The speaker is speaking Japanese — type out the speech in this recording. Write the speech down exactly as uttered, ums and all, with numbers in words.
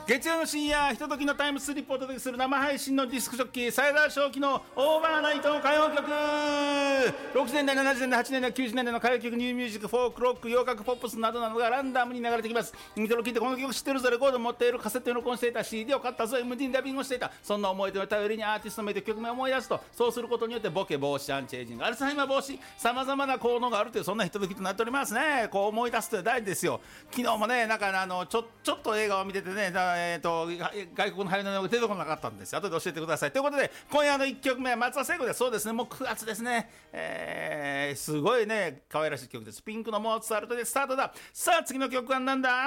月曜の深夜、ひとときのタイムスリップをお届けする生配信のディスクジョッキー、サイダー正気のオーバーナイト歌謡曲。ろくじゅうねんだい、ななじゅうねんだい、はちじゅうねんだい、きゅうじゅうねんだいの歌謡曲、ニューミュージック、フォークロック、洋楽ポップスなどなどがランダムに流れてきます。イントロ聞いてこの曲知ってるぞ、レコード持っている、カセットに録音していた、 シーディー を買ったぞ、 エムディー にダビングをしていた、そんな思い出を頼りにアーティスト名と曲名を思い出すと、そうすることによってボケ防止、アンチエイジング、アルツハイマー防止、さまざまな効能があるという、そんなひとときとなっておりますね。こう思い出すというのは大事ですよ。昨日もね、なんかあのちょちょっと映画を見ててね、えー、と外国の俳優の名前が出てこなかったんですよ。後で教えてください。ということで今夜のいっきょくめは松田聖子です。そうですね、もうくがつですね、えー、すごいね可愛らしい曲です。ピンクのモーツァルトでスタートだ。さあ次の曲はなんだ。